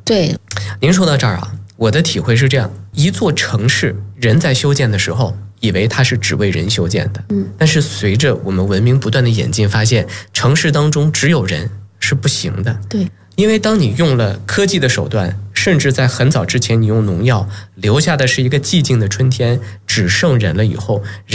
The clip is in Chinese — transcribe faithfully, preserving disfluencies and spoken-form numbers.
对， 您说到这儿啊，我的体会是这样：一座城市，人在修建的时候，以为它是只为人修建的， 嗯， 但是随着我们文明不断的演进，发现城市当中只有人是不行的。 对， 因为当你用了科技的手段，甚至在很早之前你用农药，留下的是一个寂静的春天，只剩人了以后。